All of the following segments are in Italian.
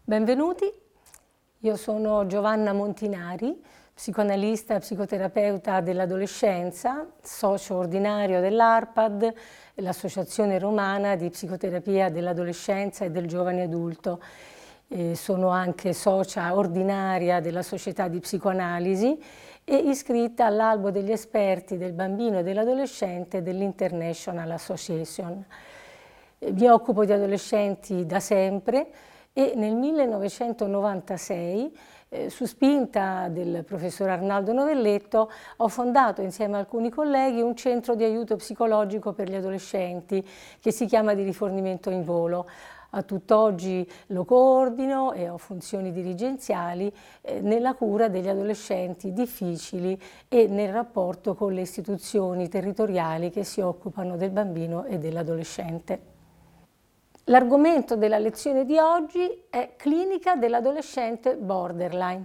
Benvenuti, io sono Giovanna Montinari, psicoanalista e psicoterapeuta dell'adolescenza, socio ordinario dell'ARPAD, l'Associazione Romana di Psicoterapia dell'Adolescenza e del Giovane Adulto. Sono anche socia ordinaria della Società di Psicoanalisi e iscritta all'Albo degli esperti del bambino e dell'adolescente dell'International Association. Mi occupo di adolescenti da sempre e nel 1996, su spinta del professor Arnaldo Novelletto, ho fondato insieme a alcuni colleghi un centro di aiuto psicologico per gli adolescenti che si chiama di rifornimento in volo. A tutt'oggi lo coordino e ho funzioni dirigenziali nella cura degli adolescenti difficili e nel rapporto con le istituzioni territoriali che si occupano del bambino e dell'adolescente. L'argomento della lezione di oggi è clinica dell'adolescente borderline.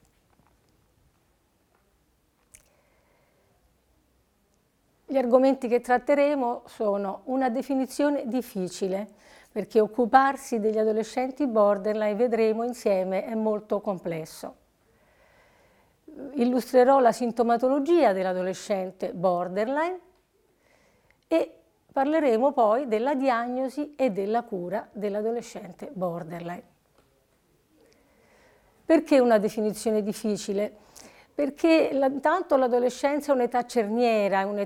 Gli argomenti che tratteremo sono una definizione difficile, perché occuparsi degli adolescenti borderline, vedremo insieme, è molto complesso. Illustrerò la sintomatologia dell'adolescente borderline e parleremo poi della diagnosi e della cura dell'adolescente borderline. Perché una definizione difficile? Perché intanto l'adolescenza è un'età cerniera, è